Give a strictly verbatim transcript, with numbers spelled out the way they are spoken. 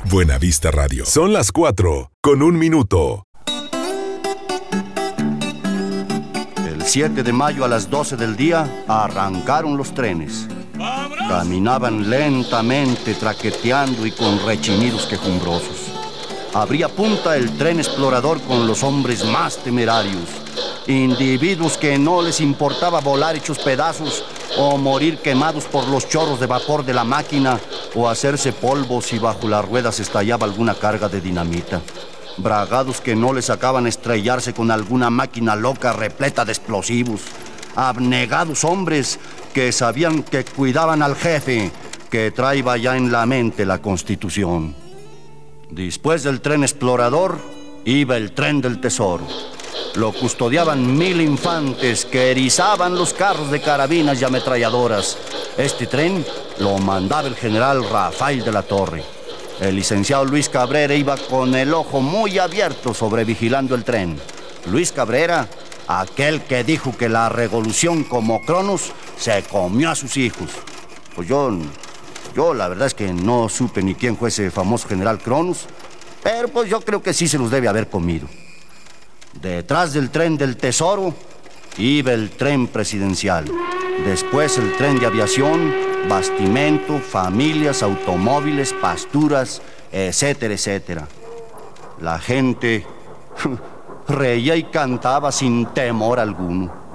Buenavista Radio. Son las cuatro con un minuto. El siete de mayo a las doce del día arrancaron los trenes. Caminaban lentamente, traqueteando y con rechinidos quejumbrosos. Abría punta el tren explorador con los hombres más temerarios. Individuos que no les importaba volar hechos pedazos o morir quemados por los chorros de vapor de la máquina o hacerse polvo si bajo las ruedas estallaba alguna carga de dinamita. Bragados que no les sacaban estrellarse con alguna máquina loca repleta de explosivos. Abnegados hombres que sabían que cuidaban al jefe, que traía ya en la mente la Constitución. Después del tren explorador iba el tren del tesoro. Lo custodiaban mil infantes que erizaban los carros de carabinas y ametralladoras. Este tren lo mandaba el general Rafael de la Torre. El licenciado Luis Cabrera iba con el ojo muy abierto sobrevigilando el tren. Luis Cabrera, aquel que dijo que la revolución como Cronos se comió a sus hijos. Pues yo, yo la verdad es que no supe ni quién fue ese famoso general Cronos, pero pues yo creo que sí se los debe haber comido. Detrás del tren del tesoro iba el tren presidencial. Después el tren de aviación, bastimento, familias, automóviles, pasturas, etcétera, etcétera. La gente reía y cantaba sin temor alguno.